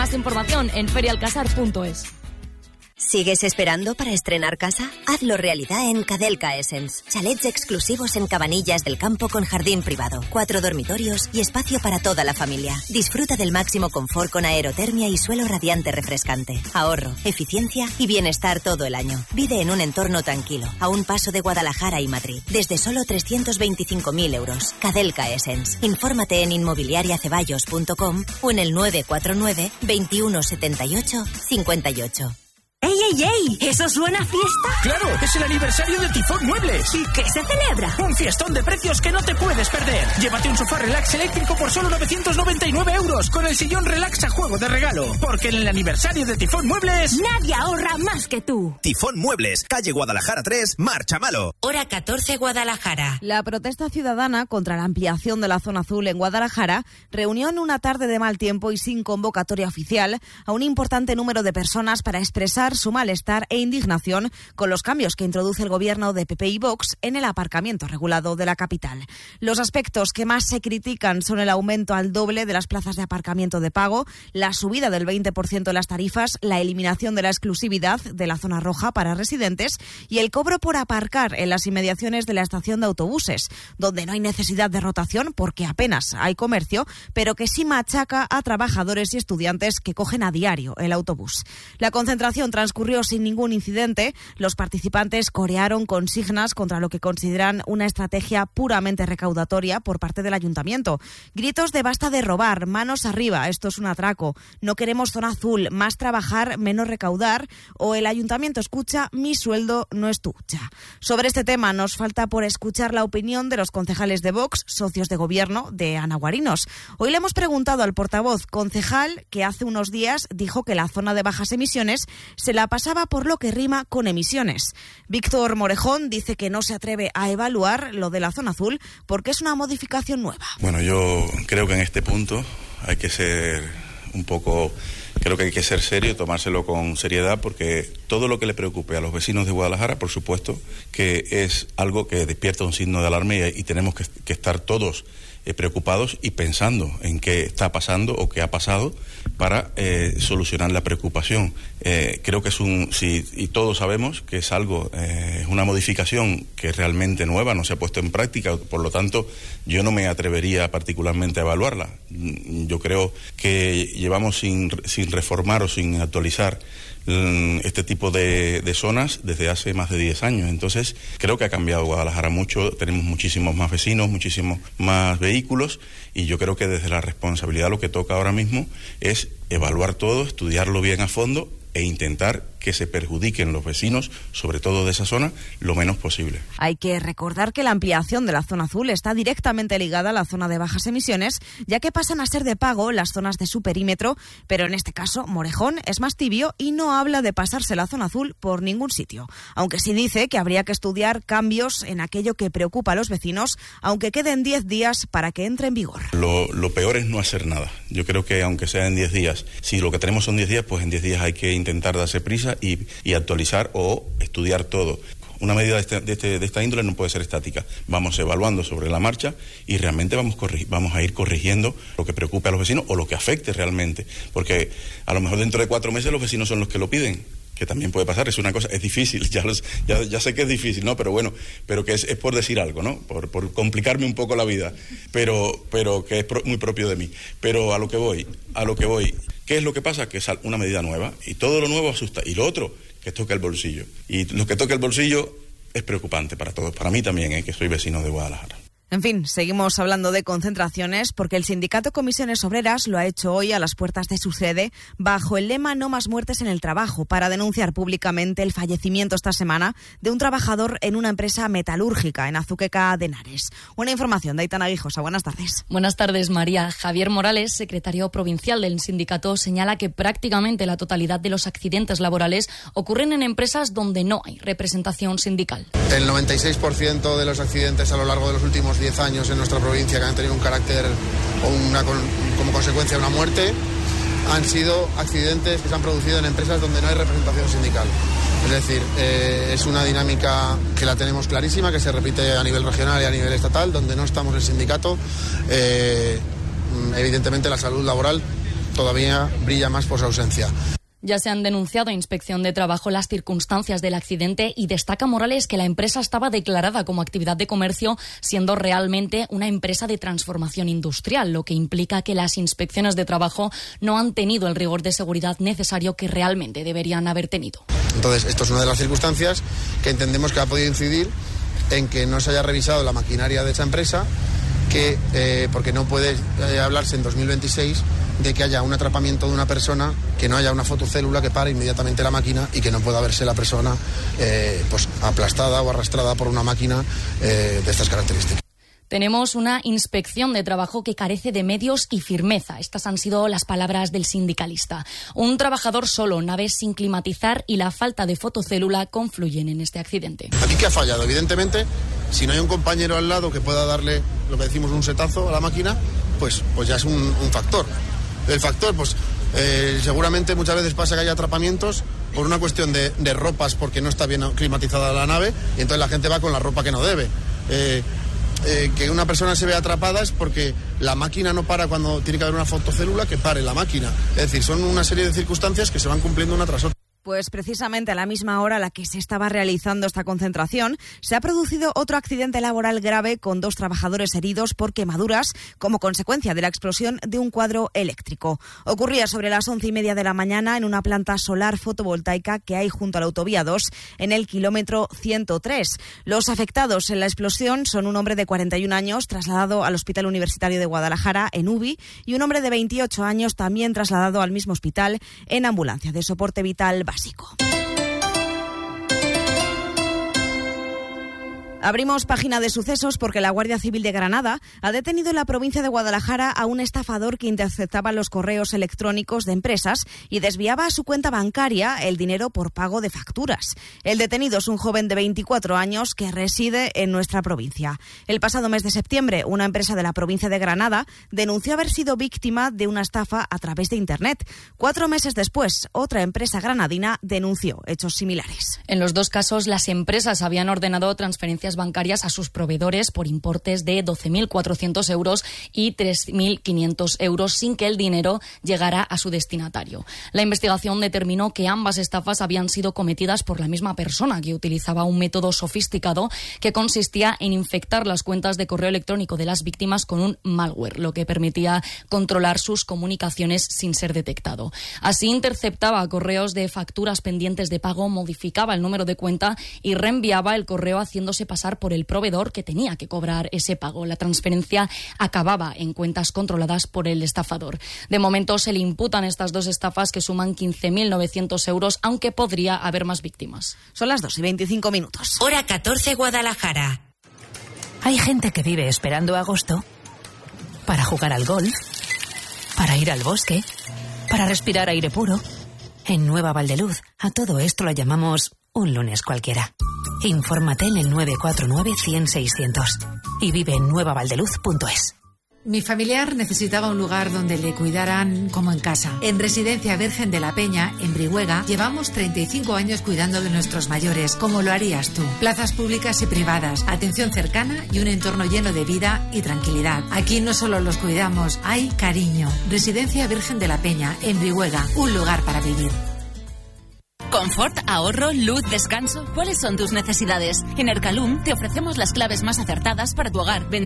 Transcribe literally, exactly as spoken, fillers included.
Más información en ferialcasar punto es. ¿Sigues esperando para estrenar casa? Hazlo realidad en Cadelca Essence. Chalets exclusivos en Cabanillas del Campo con jardín privado, cuatro dormitorios y espacio para toda la familia. Disfruta del máximo confort con aerotermia y suelo radiante refrescante. Ahorro, eficiencia y bienestar todo el año. Vive en un entorno tranquilo, a un paso de Guadalajara y Madrid. Desde solo trescientos veinticinco mil euros. Cadelca Essence. Infórmate en inmobiliaria ceballos punto com o en el nueve cuatro nueve, veintiuno setenta y ocho, cincuenta y ocho. ¡Ey, ey, ey! ¿Eso suena a fiesta? ¡Claro! ¡Es el aniversario de Tifón Muebles! ¿Y qué se celebra? Un fiestón de precios que no te puedes perder. Llévate un sofá relax eléctrico por solo novecientos noventa y nueve euros con el sillón relax a juego de regalo. Porque en el aniversario de Tifón Muebles... ¡nadie ahorra más que tú! Tifón Muebles, calle Guadalajara tres, Marchamalo. Hora catorce, Guadalajara. La protesta ciudadana contra la ampliación de la zona azul en Guadalajara reunió en una tarde de mal tiempo y sin convocatoria oficial a un importante número de personas para expresar su malestar e indignación con los cambios que introduce el gobierno de P P y Vox en el aparcamiento regulado de la capital. Los aspectos que más se critican son el aumento al doble de las plazas de aparcamiento de pago, la subida del veinte por ciento de las tarifas, la eliminación de la exclusividad de la zona roja para residentes y el cobro por aparcar en las inmediaciones de la estación de autobuses, donde no hay necesidad de rotación porque apenas hay comercio, pero que sí machaca a trabajadores y estudiantes que cogen a diario el autobús. La concentración transcurrió sin ningún incidente. Los participantes corearon consignas contra lo que consideran una estrategia puramente recaudatoria por parte del ayuntamiento. Gritos de basta de robar, manos arriba, esto es un atraco, no queremos zona azul, más trabajar, menos recaudar, o el ayuntamiento escucha, mi sueldo no escucha. Sobre este tema nos falta por escuchar la opinión de los concejales de Vox, socios de gobierno de Ana Guarinos. Hoy le hemos preguntado al portavoz concejal que hace unos días dijo que la zona de bajas emisiones se la pasaba por lo que rima con emisiones. Víctor Morejón dice que no se atreve a evaluar lo de la zona azul porque es una modificación nueva. Bueno, yo creo que en este punto hay que ser un poco... Creo que hay que ser serio y tomárselo con seriedad porque todo lo que le preocupe a los vecinos de Guadalajara, por supuesto, que es algo que despierta un signo de alarma y, y tenemos que, que estar todos eh, preocupados y pensando en qué está pasando o qué ha pasado para eh, solucionar la preocupación. Eh, creo que es un, si, y todos sabemos que es algo, eh, es una modificación que es realmente nueva, no se ha puesto en práctica, por lo tanto yo no me atrevería particularmente a evaluarla. Yo creo que llevamos sin, sin reformar o sin actualizar este tipo de, de zonas desde hace más de diez años. Entonces creo que ha cambiado Guadalajara mucho, tenemos muchísimos más vecinos, muchísimos más vehículos y yo creo que desde la responsabilidad lo que toca ahora mismo es evaluar todo, estudiarlo bien a fondo e intentar que se perjudiquen los vecinos, sobre todo de esa zona, lo menos posible. Hay que recordar que la ampliación de la zona azul está directamente ligada a la zona de bajas emisiones, ya que pasan a ser de pago las zonas de su perímetro, pero en este caso Morejón es más tibio y no habla de pasarse la zona azul por ningún sitio, aunque sí dice que habría que estudiar cambios en aquello que preocupa a los vecinos, aunque queden diez días para que entre en vigor. Lo, lo peor es no hacer nada. Yo creo que aunque sea en diez días, si lo que tenemos son diez días, pues en diez días hay que intentar darse prisa Y, y actualizar o estudiar todo. Una medida de, este, de, este, de esta índole no puede ser estática. Vamos evaluando sobre la marcha y realmente vamos, corri- vamos a ir corrigiendo lo que preocupe a los vecinos o lo que afecte realmente. Porque a lo mejor dentro de cuatro meses los vecinos son los que lo piden, que también puede pasar. Es una cosa, es difícil, ya, los, ya, ya sé que es difícil, ¿no? Pero bueno, pero que es, es por decir algo, ¿no? Por, por complicarme un poco la vida, pero, pero que es pro, muy propio de mí. Pero a lo que voy, a lo que voy... ¿Qué es lo que pasa? Que es una medida nueva y todo lo nuevo asusta. Y lo otro, que toca el bolsillo. Y lo que toca el bolsillo es preocupante para todos. Para mí también, ¿eh? Que soy vecino de Guadalajara. En fin, seguimos hablando de concentraciones porque el sindicato Comisiones Obreras lo ha hecho hoy a las puertas de su sede bajo el lema No más muertes en el trabajo para denunciar públicamente el fallecimiento esta semana de un trabajador en una empresa metalúrgica en Azuqueca de Henares. Una información de Aitana Guijosa. Buenas tardes. Buenas tardes, María. Javier Morales, secretario provincial del sindicato, señala que prácticamente la totalidad de los accidentes laborales ocurren en empresas donde no hay representación sindical. El noventa y seis por ciento de los accidentes a lo largo de los últimos diez años en nuestra provincia que han tenido un carácter o una como consecuencia de una muerte han sido accidentes que se han producido en empresas donde no hay representación sindical. Es decir, eh, es una dinámica que la tenemos clarísima, que se repite a nivel regional y a nivel estatal, donde no estamos el sindicato. Eh, evidentemente la salud laboral todavía brilla más por su ausencia. Ya se han denunciado a Inspección de Trabajo las circunstancias del accidente y destaca Morales que la empresa estaba declarada como actividad de comercio, siendo realmente una empresa de transformación industrial, lo que implica que las inspecciones de trabajo no han tenido el rigor de seguridad necesario que realmente deberían haber tenido. Entonces, esto es una de las circunstancias que entendemos que ha podido incidir en que no se haya revisado la maquinaria de esa empresa, que eh, porque no puede eh, hablarse en dos mil veintiséis de que haya un atrapamiento de una persona, que no haya una fotocélula que pare inmediatamente la máquina y que no pueda verse la persona eh, pues aplastada o arrastrada por una máquina eh, de estas características. Tenemos una inspección de trabajo que carece de medios y firmeza. Estas han sido las palabras del sindicalista. Un trabajador solo, naves sin climatizar y la falta de fotocélula confluyen en este accidente. ¿Aquí qué ha fallado? Evidentemente, si no hay un compañero al lado que pueda darle lo que decimos un setazo a la máquina, pues, pues ya es un, un factor. El factor, pues eh, seguramente muchas veces pasa que hay atrapamientos por una cuestión de, de ropas porque no está bien climatizada la nave y entonces la gente va con la ropa que no debe. Eh, eh, que una persona se vea atrapada es porque la máquina no para cuando tiene que haber una fotocélula que pare la máquina. Es decir, son una serie de circunstancias que se van cumpliendo una tras otra. Pues precisamente a la misma hora a la que se estaba realizando esta concentración, se ha producido otro accidente laboral grave con dos trabajadores heridos por quemaduras como consecuencia de la explosión de un cuadro eléctrico. Ocurría sobre las once y media de la mañana en una planta solar fotovoltaica que hay junto a la autovía dos en el kilómetro ciento tres. Los afectados en la explosión son un hombre de cuarenta y un años trasladado al Hospital Universitario de Guadalajara en U B I y un hombre de veintiocho años también trasladado al mismo hospital en ambulancia de soporte vital básico. Abrimos página de sucesos porque la Guardia Civil de Granada ha detenido en la provincia de Guadalajara a un estafador que interceptaba los correos electrónicos de empresas y desviaba a su cuenta bancaria el dinero por pago de facturas. El detenido es un joven de veinticuatro años que reside en nuestra provincia. El pasado mes de septiembre, una empresa de la provincia de Granada denunció haber sido víctima de una estafa a través de Internet. Cuatro meses después, otra empresa granadina denunció hechos similares. En los dos casos, las empresas habían ordenado transferencias bancarias a sus proveedores por importes de doce mil cuatrocientos euros y tres mil quinientos euros sin que el dinero llegara a su destinatario. La investigación determinó que ambas estafas habían sido cometidas por la misma persona, que utilizaba un método sofisticado que consistía en infectar las cuentas de correo electrónico de las víctimas con un malware, lo que permitía controlar sus comunicaciones sin ser detectado. Así interceptaba correos de facturas pendientes de pago, modificaba el número de cuenta y reenviaba el correo haciéndose pasar por el proveedor que tenía que cobrar ese pago. La transferencia acababa en cuentas controladas por el estafador. De momento se le imputan estas dos estafas que suman quince mil novecientos euros, aunque podría haber más víctimas. Son las dos y veinticinco minutos. Hora catorce, Guadalajara. Hay gente que vive esperando agosto para jugar al golf, para ir al bosque, para respirar aire puro. En Nueva Valdeluz, a todo esto lo llamamos un lunes cualquiera. Infórmate en el nueve cuatro nueve, cien, seiscientos y vive en nueva valdeluz punto es. Mi familiar necesitaba un lugar donde le cuidaran como en casa. En Residencia Virgen de la Peña, en Brihuega, llevamos treinta y cinco años cuidando de nuestros mayores, como lo harías tú. Plazas públicas y privadas, atención cercana y un entorno lleno de vida y tranquilidad. Aquí no solo los cuidamos, hay cariño. Residencia Virgen de la Peña, en Brihuega, un lugar para vivir. Confort, ahorro, luz, descanso. ¿Cuáles son tus necesidades? En Ercalum te ofrecemos las claves más acertadas para tu hogar.